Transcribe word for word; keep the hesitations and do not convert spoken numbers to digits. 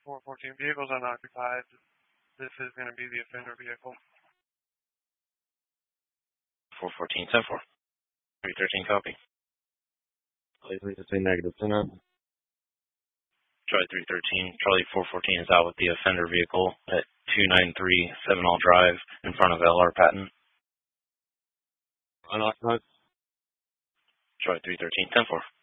four fourteen, vehicle's unoccupied. This is going to be the offender vehicle. four fourteen, ten four. three thirteen, copy. Please leave to say negative ten up. Charlie three thirteen, Charlie four fourteen is out with the offender vehicle at two nine three Seven All Drive in front of L R Patton. Unoccupied. Charlie three thirteen, ten four.